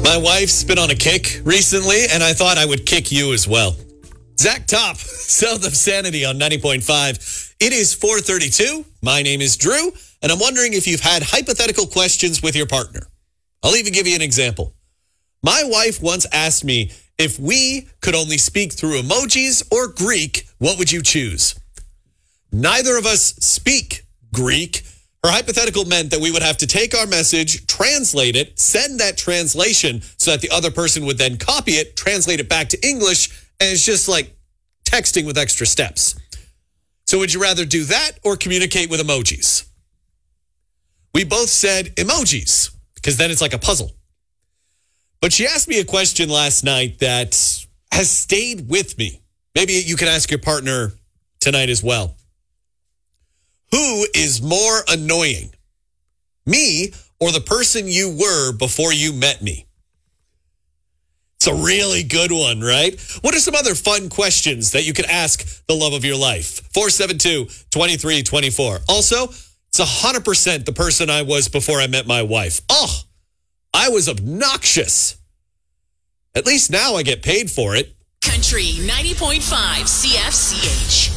My wife's been on a kick recently, and I thought I would kick you as well. Zach Top, South of Sanity on 90.5. It is 4:32. My name is Drew, and I'm wondering if you've had hypothetical questions with your partner. I'll even give you an example. My wife once asked me if we could only speak through emojis or Greek, what would you choose? Neither of us speak Greek. Her hypothetical meant that we would have to take our message, translate it, send that translation so that the other person would then copy it, translate it back to English, and it's just like texting with extra steps. So would you rather do that or communicate with emojis? We both said emojis because then it's like a puzzle. But she asked me a question last night that has stayed with me. Maybe you can ask your partner tonight as well. Who is more annoying, me or the person you were before you met me? It's a really good one, right? What are some other fun questions that you could ask the love of your life? 472-2324. Also, it's 100% the person I was before I met my wife. Oh, I was obnoxious. At least now I get paid for it. Country 90.5 CFCH.